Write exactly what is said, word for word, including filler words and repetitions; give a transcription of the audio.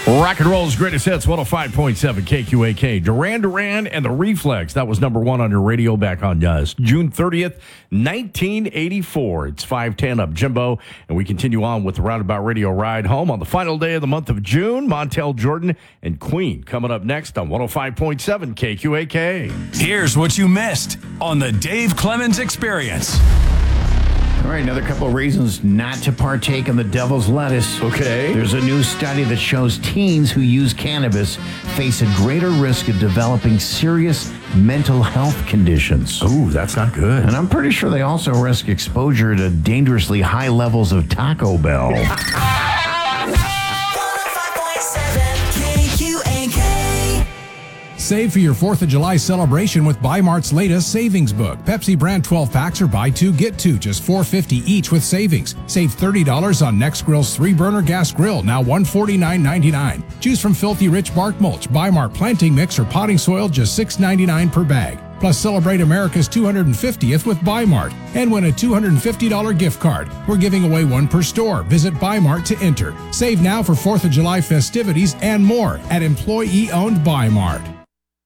Rock and roll's greatest hits, one oh five point seven K Q A K. Duran Duran and the Reflex. That was number one on your radio back on uh, June thirtieth, nineteen eighty-four. It's five ten up Jimbo, and we continue on with the Roundabout Radio Ride Home on the final day of the month of June. Montel Jordan and Queen coming up next on one oh five point seven K Q A K. Here's what you missed on the Dave Clemens Experience. All right, another couple of reasons not to partake in the devil's lettuce. Okay. There's a new study that shows teens who use cannabis face a greater risk of developing serious mental health conditions. Ooh, that's not good. And I'm pretty sure they also risk exposure to dangerously high levels of Taco Bell. Save for your fourth of July celebration with Buy Mart's latest savings book. Pepsi brand twelve packs are buy two, get two, just four dollars and fifty cents each with savings. Save thirty dollars on Nextgrill's three-burner gas grill, now one hundred forty-nine ninety-nine. Choose from Filthy Rich Bark Mulch, Buy Mart planting mix, or potting soil, just six ninety-nine per bag. Plus, celebrate America's two hundred fiftieth with Buy Mart and win a two hundred fifty dollars gift card. We're giving away one per store. Visit Buy Mart to enter. Save now for fourth of July festivities and more at employee-owned Buy Mart.